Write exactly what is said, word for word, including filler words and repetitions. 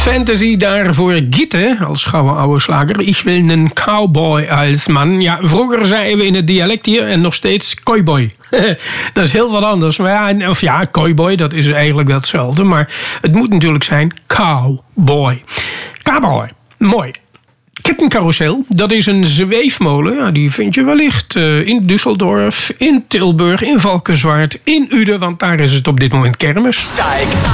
Fantasy daarvoor Gitte als gouden oude slager. Ik wil een cowboy als man. Ja, vroeger zeiden we in het dialect hier en nog steeds cowboy. Dat is heel wat anders. Maar ja, of ja, cowboy, dat is eigenlijk hetzelfde. Maar het moet natuurlijk zijn cowboy. Cowboy, mooi. Kettencarousel, dat is een zweefmolen. Ja, die vind je wellicht uh, in Düsseldorf, in Tilburg, in Valkenswaard, in Uden. Want daar is het op dit moment kermis.